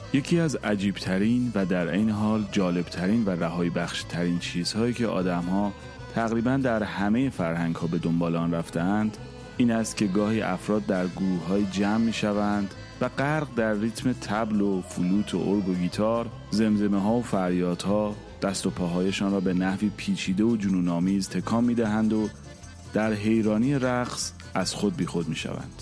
یکی از عجیبترین و در عین حال جالبترین و رهایی بخشترین چیزهایی که آدم‌ها تقریباً در همه فرهنگ‌ها به دنبال آن رفتند این است که گاهی افراد در گروه‌های جمع می‌شوند و غرق در ریتم طبل و فلوت و ارگ و گیتار، زمزمه‌ها و فریادها دست و پاهایشان را به نحوی پیچیده و جنون‌آمیز تکان می‌دهند و در حیرانی رقص از خود بیخود می‌شوند.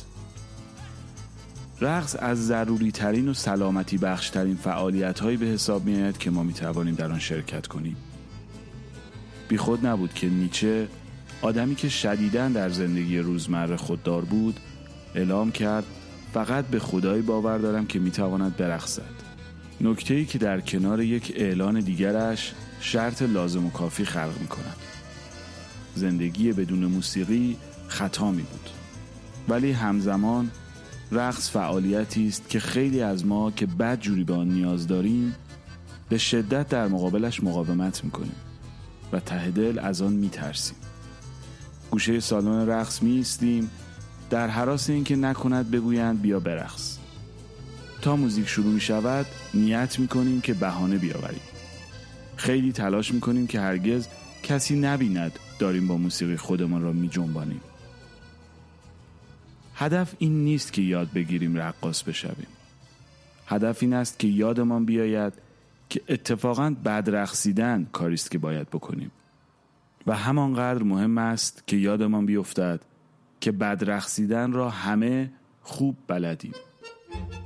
رقص از ضروری ترین و سلامتی بخش ترین فعالیت هایی به حساب می آید که ما می توانیم در آن شرکت کنیم. بی خود نبود که نیچه، آدمی که شدیداً در زندگی روزمره خوددار بود، اعلام کرد فقط به خدایی باور دارم که می تواند برقصد. نکته‌ای که در کنار یک اعلان دیگرش شرط لازم و کافی خلق می کند. زندگی بدون موسیقی خطا می بود. ولی همزمان رقص فعالیتی است که خیلی از ما که بدجوری به آن نیاز داریم به شدت در مقابلش مقاومت میکنیم و ته دل از آن میترسیم. گوشه سالن رقص میایستیم در هراس اینکه نکند بگویند بیا برقص. تا موزیک شروع میشود نیت میکنیم که بهانه بیاوریم. خیلی تلاش میکنیم که هرگز کسی نبیند داریم با موسیقی خودمان را میجنبانیم. هدف این نیست که یاد بگیریم رقاص بشویم. هدف این است که یادمان بیاید که اتفاقاً بد رقصیدن کاریست که باید بکنیم و همانقدر مهم است که یادمان بیفتد که بد رقصیدن را همه خوب بلدیم.